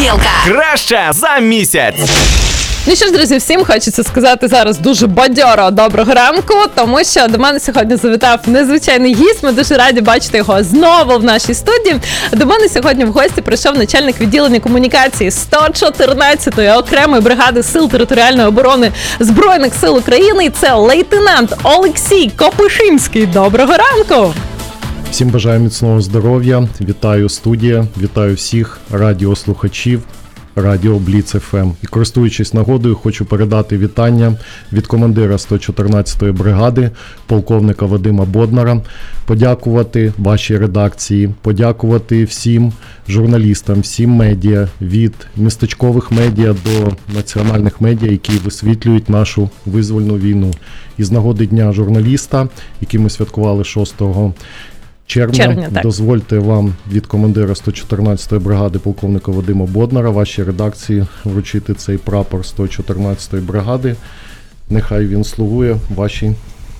Понеділка. Краща за місяць. Ну що ж, друзі, всім хочеться сказати зараз дуже бадьоро доброго ранку, тому що до мене сьогодні завітав незвичайний гість. Ми дуже раді бачити його знову в нашій студії. До мене сьогодні в гості прийшов начальник відділення комунікації 114-ї окремої бригади Сил територіальної оборони Збройних сил України. І це лейтенант Олексій Копишинський. Доброго ранку! Всім бажаю міцного здоров'я, вітаю студія, вітаю всіх радіослухачів Радіо Бліц ФМ. І користуючись нагодою, хочу передати вітання від командира 114-ї бригади, полковника Вадима Боднара, подякувати вашій редакції, подякувати всім журналістам, всім медіа, від містечкових медіа до національних медіа, які висвітлюють нашу визвольну війну. І з нагоди Дня журналіста, який ми святкували 6 червня, дозвольте вам від командира 114-ї бригади полковника Вадима Боднара, вашій редакції, вручити цей прапор 114-ї бригади. Нехай він слугує вашій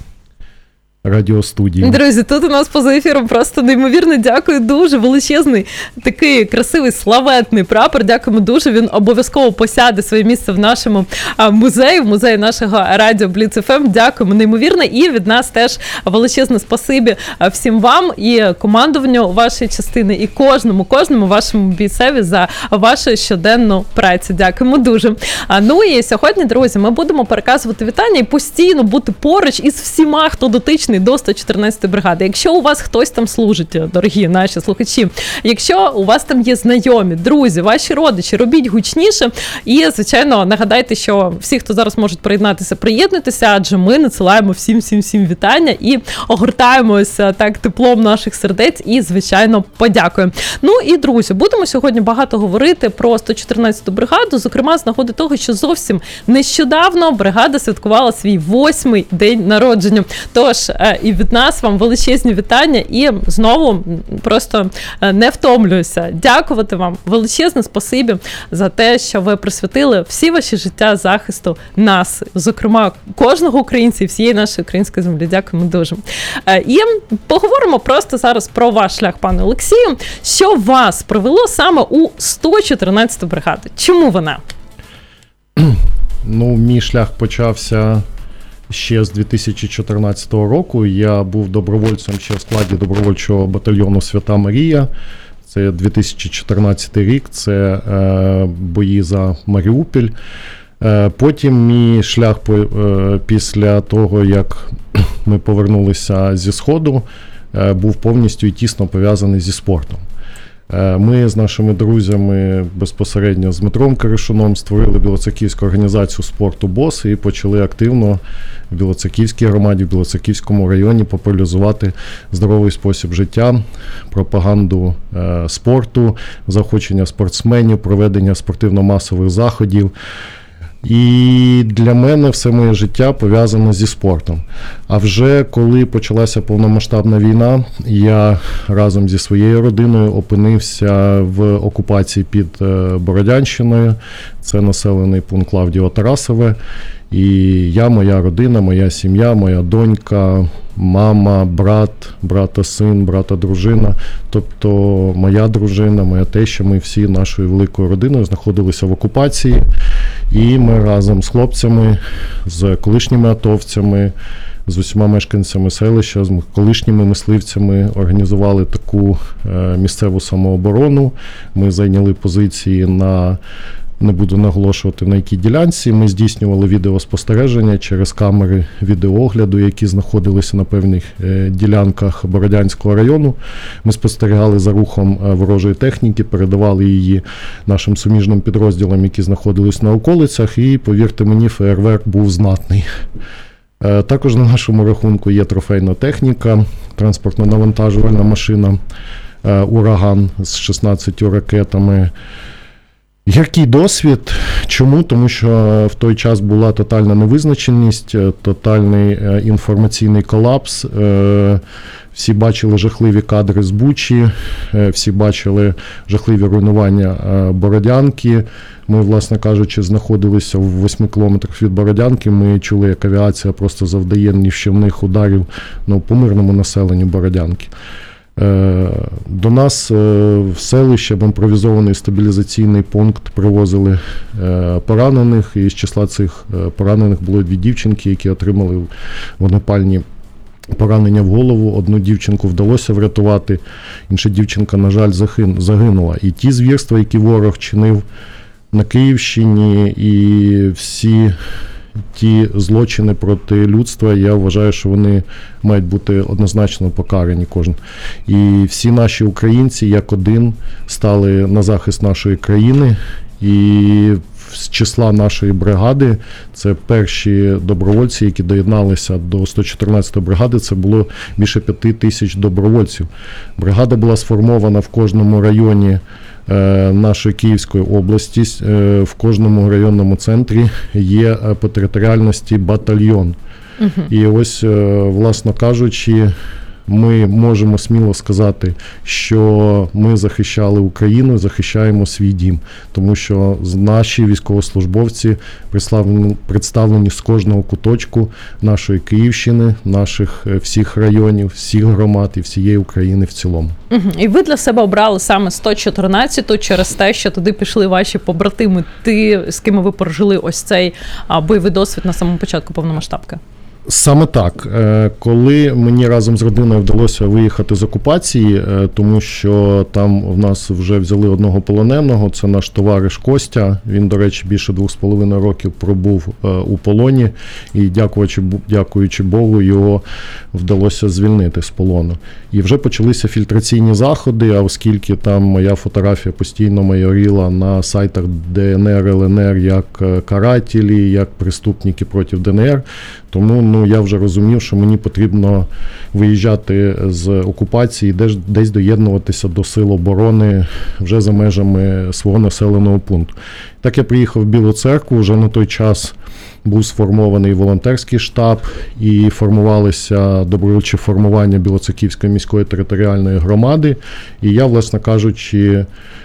радіостудії. Друзі, тут у нас поза ефіром просто неймовірно дякую, дуже величезний, такий красивий, славетний прапор. Дякуємо дуже, він обов'язково посяде своє місце в нашому музеї, в музеї нашого Радіо Бліц ФМ. Дякуємо неймовірно, і від нас теж величезне спасибі всім вам і командуванню вашої частини, і кожному вашому бійцеві за вашу щоденну працю. Дякуємо дуже. Ну і сьогодні, друзі, ми будемо переказувати вітання і постійно бути поруч із всіма, хто дотичний до 114-ї бригади. Якщо у вас хтось там служить, дорогі наші слухачі, якщо у вас там є знайомі, друзі, ваші родичі, робіть гучніше і, звичайно, нагадайте, що всі, хто зараз можуть приєднатися, приєднуйтеся, адже ми надсилаємо всім вітання і огортаємося так теплом наших сердець і, звичайно, подякуємо. Ну і, друзі, будемо сьогодні багато говорити про 114-ту бригаду, зокрема, з нагоди того, що зовсім нещодавно бригада святкувала свій 8-й день народження. Тож, і від нас вам величезні вітання і знову просто не втомлююся. Дякувати вам величезне спасибі за те, що ви присвятили всі ваші життя захисту нас, зокрема кожного українця і всієї нашої української землі. Дякуємо дуже. І поговоримо просто зараз про ваш шлях, пане Олексію. Що вас привело саме у 114-ту бригаду? Чому вона? Ну, мій шлях почався ще з 2014 року. Я був добровольцем ще в складі добровольчого батальйону «Свята Марія». Це 2014 рік, це бої за Маріуполь. Потім мій шлях після того, як ми повернулися зі Сходу, був повністю і тісно пов'язаний зі спортом. Ми з нашими друзями, безпосередньо з Дмитром Киришуном, створили Білоцерківську організацію спорту БОС і почали активно в Білоцерківській громаді, в Білоцерківському районі популяризувати здоровий спосіб життя, пропаганду спорту, заохочення спортсменів, проведення спортивно-масових заходів. І для мене все моє життя пов'язано зі спортом. А вже коли почалася повномасштабна війна, я разом зі своєю родиною опинився в окупації під Бородянщиною. Це населений пункт Клавдіо-Тарасове. І я, моя родина, моя сім'я, моя донька, мама, брата син, брата дружина, тобто моя дружина, моя теща, ми всі нашою великою родиною знаходилися в окупації. І ми разом з хлопцями, з колишніми атовцями, з усіма мешканцями селища, з колишніми мисливцями організували таку місцеву самооборону. Ми зайняли позиції не буду наголошувати на якій ділянці, ми здійснювали відеоспостереження через камери відеоогляду, які знаходилися на певних ділянках Бородянського району. Ми спостерігали за рухом ворожої техніки, передавали її нашим суміжним підрозділам, які знаходились на околицях, і, повірте мені, феєрверк був знатний. Також на нашому рахунку є трофейна техніка, транспортно-навантажувальна машина «Ураган» з 16 ракетами. Який досвід? Чому? Тому що в той час була тотальна невизначеність, тотальний інформаційний колапс. Всі бачили жахливі кадри з Бучі, всі бачили жахливі руйнування Бородянки. Ми, власне кажучи, знаходилися в 8 кілометрах від Бородянки. Ми чули, як авіація просто завдає нищівних ударів по мирному населенню Бородянки. До нас в селище в імпровізований стабілізаційний пункт привозили поранених, і з числа цих поранених було 2 дівчинки, які отримали вогнепальні поранення в голову. Одну дівчинку вдалося врятувати, інша дівчинка, на жаль, загинула. І ті звірства, які ворог чинив на Київщині, і всі ті злочини проти людства, я вважаю, що вони мають бути однозначно покарані кожен. І всі наші українці, як один, стали на захист нашої країни. І з числа нашої бригади, це перші добровольці, які доєдналися до 114-ї бригади, це було більше 5 тисяч добровольців. Бригада була сформована в кожному районі нашої Київської області, в кожному районному центрі є по територіальності батальйон. І ось, власно кажучи, ми можемо сміло сказати, що ми захищали Україну, захищаємо свій дім, тому що наші військовослужбовці представлені з кожного куточку нашої Київщини, наших всіх районів, всіх громад і всієї України в цілому. І ви для себе обрали саме 114-ту через те, що туди пішли ваші побратими, з ким ви прожили ось цей бойовий досвід на самому початку повномасштабки? Саме так. Коли мені разом з родиною вдалося виїхати з окупації, тому що там в нас вже взяли одного полоненого, це наш товариш Костя, він, до речі, більше 2,5 років пробув у полоні, і дякуючи Богу, його вдалося звільнити з полону. І вже почалися фільтраційні заходи, а оскільки там моя фотографія постійно майоріла на сайтах ДНР, ЛНР як карателі, як преступники проти ДНР, тому я вже розумів, що мені потрібно виїжджати з окупації, десь доєднуватися до сил оборони вже за межами свого населеного пункту. Так я приїхав в Білу Церкву, вже на той час був сформований волонтерський штаб і формувалися добровольчі формування Білоцерківської міської територіальної громади. І я, власне кажучи,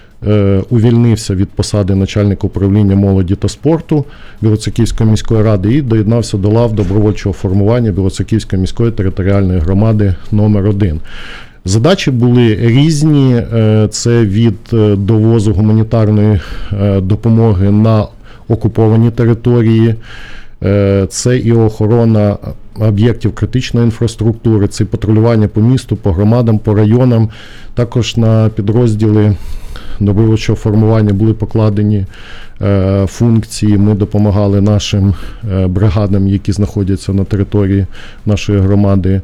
увільнився від посади начальника управління молоді та спорту Білоцерківської міської ради і доєднався до лав добровольчого формування Білоцерківської міської територіальної громади номер 1. Задачі були різні, це від довозу гуманітарної допомоги на окуповані території, це і охорона об'єктів критичної інфраструктури, це патрулювання по місту, по громадам, по районам. Також на підрозділи добровольчого формування були покладені функції. Ми допомагали нашим бригадам, які знаходяться на території нашої громади,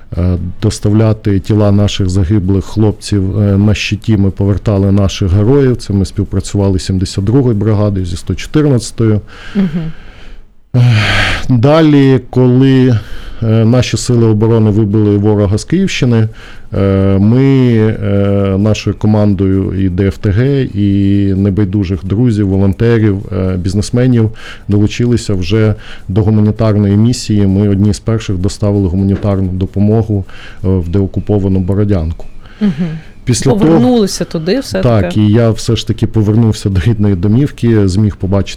доставляти тіла наших загиблих хлопців на щиті. Ми повертали наших героїв. Це ми співпрацювали з 72-ю бригадою, зі 114-ю. Далі, коли наші сили оборони вибили ворога з Київщини, ми нашою командою і ДФТГ, і небайдужих друзів, волонтерів, бізнесменів долучилися вже до гуманітарної місії. Ми одні з перших доставили гуманітарну допомогу в деокуповану Бородянку. Повернулися туди все-таки? Так, і я все ж таки повернувся до рідної домівки, зміг побачити